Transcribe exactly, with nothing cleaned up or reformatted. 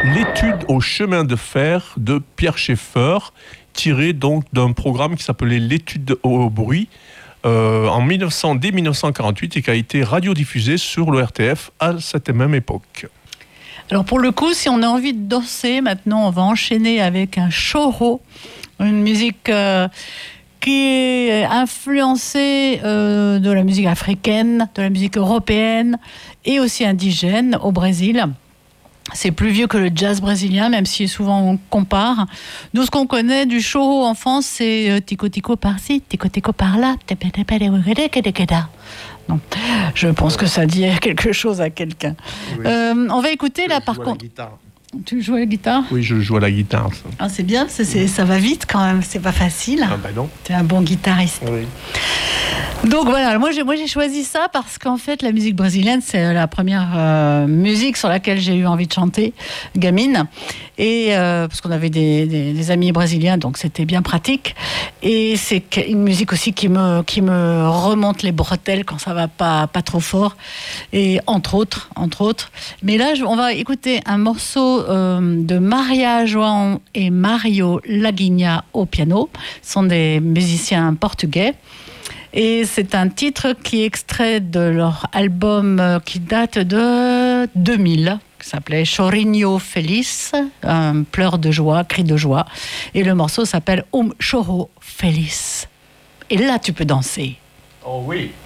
l'étude au chemin de fer de Pierre Schaeffer, tiré donc d'un programme qui s'appelait l'étude au bruit euh, en mille neuf cents, dès mille neuf cent quarante-huit et qui a été radiodiffusé sur le R T F à cette même époque. Alors pour le coup, si on a envie de danser, maintenant on va enchaîner avec un choro, une musique euh, qui est influencée euh, de la musique africaine, de la musique européenne et aussi indigène au Brésil. C'est plus vieux que le jazz brésilien, même si souvent on compare. Nous, ce qu'on connaît du choro en France, c'est euh, tico tico par-ci, tico tico par-là. Non, je pense que ça dit quelque chose à quelqu'un. Oui. Euh, on va écouter là, par contre. Tu joues à la guitare ? Oui, je joue à la guitare. Ça. Ah, c'est bien, c'est, c'est, ça va vite quand même, c'est pas facile. Ah bah non. Tu es un bon guitariste. Oui. Donc voilà, moi j'ai, moi j'ai choisi ça parce qu'en fait la musique brésilienne c'est la première euh, musique sur laquelle j'ai eu envie de chanter, gamine, et euh, parce qu'on avait des, des, des amis brésiliens donc c'était bien pratique. Et c'est une musique aussi qui me, qui me remonte les bretelles quand ça va pas, pas trop fort, et entre autres, entre autres. Mais là on va écouter un morceau euh, de Maria João et Mario Laguinha au piano, ce sont des musiciens portugais. Et c'est un titre qui est extrait de leur album qui date de deux mille, qui s'appelait Chorinho Feliz, un pleur de joie, cri de joie. Et le morceau s'appelle Um Choro Feliz. Et là, tu peux danser. Oh oui.